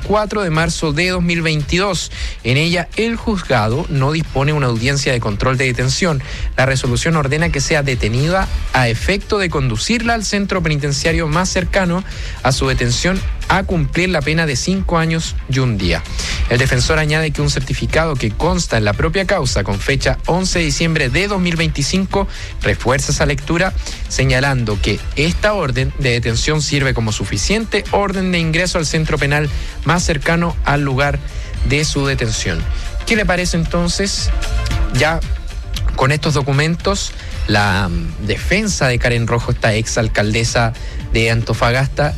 24 de marzo de 2022. En ella, el juzgado no dispone una audiencia de control de detención. La resolución ordena que sea detenida a efecto de conducirla al centro penitenciario más cercano a su detención a cumplir la pena de 5 años y un día. El defensor añade que un certificado que consta en la propia causa con fecha 11 de diciembre de 2025 refuerza esa lectura, señalando que esta orden de detención sirve como suficiente orden de ingreso al centro penal más cercano al lugar de su detención. ¿Qué le parece entonces? Ya con estos documentos, la defensa de Karen Rojo, esta exalcaldesa de Antofagasta,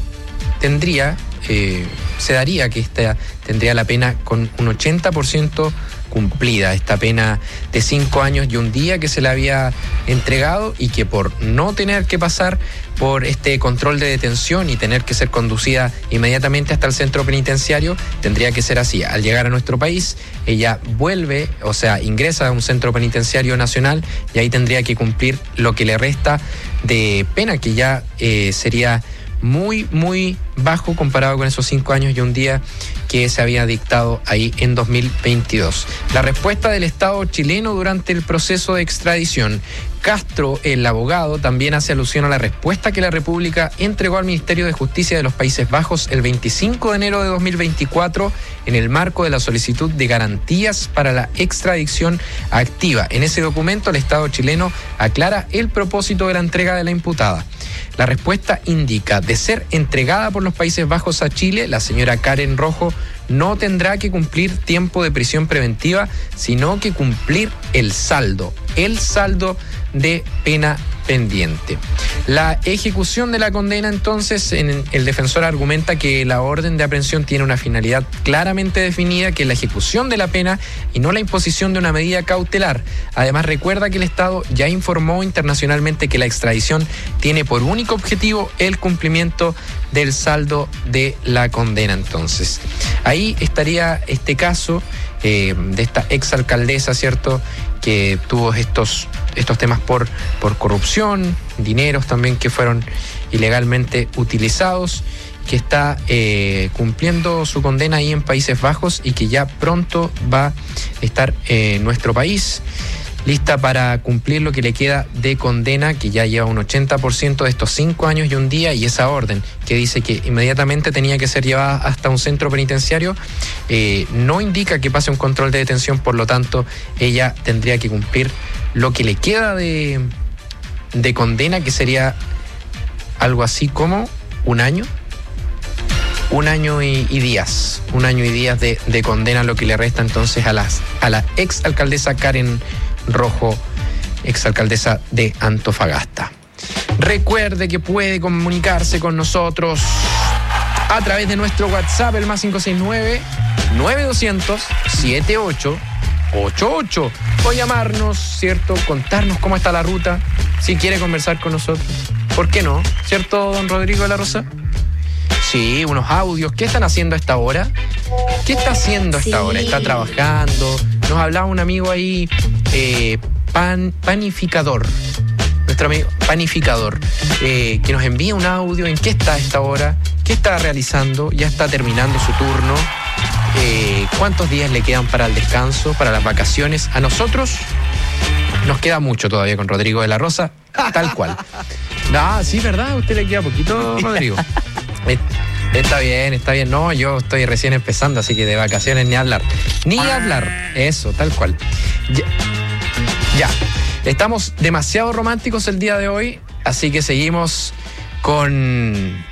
se daría que tendría la pena con un 80% cumplida, esta pena de 5 años y un día que se le había entregado, y que por no tener que pasar por este control de detención y tener que ser conducida inmediatamente hasta el centro penitenciario, tendría que ser así. Al llegar a nuestro país, ella vuelve, o sea, ingresa a un centro penitenciario nacional y ahí tendría que cumplir lo que le resta de pena, que ya sería muy, muy bajo comparado con esos 5 años y un día que se había dictado ahí en 2022. La respuesta del Estado chileno durante el proceso de extradición. Castro, el abogado, también hace alusión a la respuesta que la República entregó al Ministerio de Justicia de los Países Bajos el 25 de enero de 2024 en el marco de la solicitud de garantías para la extradición activa. En ese documento, el Estado chileno aclara el propósito de la entrega de la imputada. La respuesta indica: de ser entregada por los Países Bajos a Chile, la señora Karen Rojo no tendrá que cumplir tiempo de prisión preventiva, sino que cumplir el saldo de pena pendiente. La ejecución de la condena, entonces, el defensor argumenta que la orden de aprehensión tiene una finalidad claramente definida, que es la ejecución de la pena y no la imposición de una medida cautelar. Además, recuerda que el Estado ya informó internacionalmente que la extradición tiene por único objetivo el cumplimiento del saldo de la condena. Entonces, ahí estaría este caso de esta exalcaldesa, ¿cierto?, que tuvo estos temas por corrupción, dineros también que fueron ilegalmente utilizados, que está cumpliendo su condena ahí en Países Bajos y que ya pronto va a estar en nuestro país, lista para cumplir lo que le queda de condena, que ya lleva un 80% de estos 5 años y un día, y esa orden que dice que inmediatamente tenía que ser llevada hasta un centro penitenciario no indica que pase un control de detención, por lo tanto ella tendría que cumplir lo que le queda de condena, que sería algo así como un año y días de condena, lo que le resta entonces a la exalcaldesa Karen Rojo, exalcaldesa de Antofagasta. Recuerde que puede comunicarse con nosotros a través de nuestro WhatsApp, el más 569-9200-7888. O llamarnos, ¿cierto? Contarnos cómo está la ruta, si quiere conversar con nosotros. ¿Por qué no? ¿Cierto, don Rodrigo de la Rosa? Sí, unos audios. ¿Qué están haciendo a esta hora? ¿Qué está haciendo a esta hora? ¿Está trabajando? Nos hablaba un amigo ahí, panificador. Nuestro amigo panificador, que nos envía un audio. ¿En qué está a esta hora? ¿Qué está realizando? Ya está terminando su turno. ¿Cuántos días le quedan para el descanso, para las vacaciones? A nosotros nos queda mucho todavía con Rodrigo de la Rosa, tal cual. Sí, ¿verdad? A usted le queda poquito, Rodrigo. Está bien. No, yo estoy recién empezando, así que de vacaciones ni hablar. Eso, tal cual. Ya. Estamos demasiado románticos el día de hoy, así que seguimos con...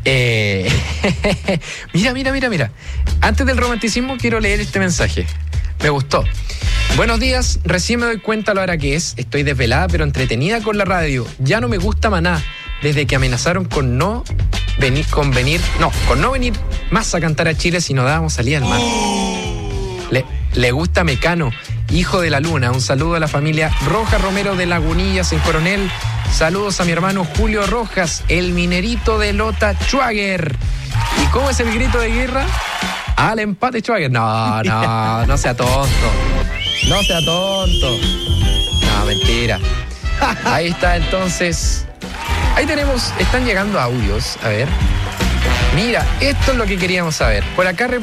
Mira. Antes del romanticismo quiero leer este mensaje. Me gustó. Buenos días, recién me doy cuenta a la hora que es. Estoy desvelada pero entretenida con la radio. Ya no me gusta Maná, desde que amenazaron con no venir más a cantar a Chile si no dábamos salida al mar. Le gusta Mecano, hijo de la luna. Un saludo a la familia Rojas Romero de Lagunillas en Coronel. Saludos a mi hermano Julio Rojas, el minerito de Lota Schwager. ¿Y cómo es el grito de guerra? Al empate Schwager. No sea tonto. No sea tonto. No, mentira. Ahí está entonces. Ahí tenemos, están llegando audios. A ver. Mira, esto es lo que queríamos saber. Por acá